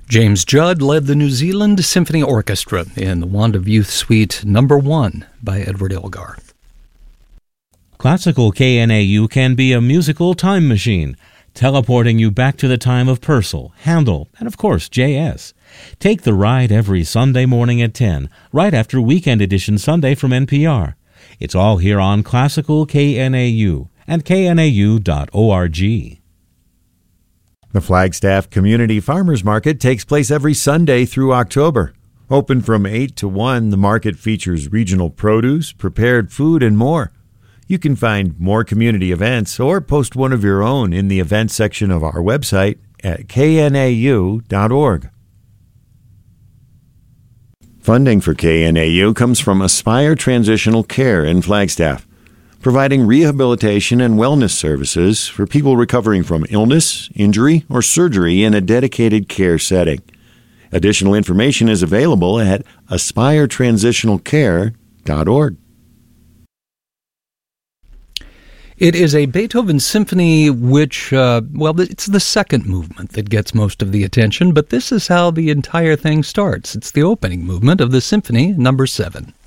James Judd led the New Zealand Symphony Orchestra in the Wand of Youth Suite No. 1 by Edward Elgar. Classical KNAU can be a musical time machine, teleporting you back to the time of Purcell, Handel, and of course J.S. Take the ride every Sunday morning at 10, right after Weekend Edition Sunday from NPR. It's all here on Classical KNAU and knau.org. The Flagstaff Community Farmers Market takes place every Sunday through October. Open from 8 to 1, the market features regional produce, prepared food, and more. You can find more community events or post one of your own in the events section of our website at knau.org. Funding for KNAU comes from Aspire Transitional Care in Flagstaff, providing rehabilitation and wellness services for people recovering from illness, injury, or surgery in a dedicated care setting. Additional information is available at aspiretransitionalcare.org. It is a Beethoven symphony which, it's the second movement that gets most of the attention, but this is how the entire thing starts. It's the opening movement of the Symphony No. 7.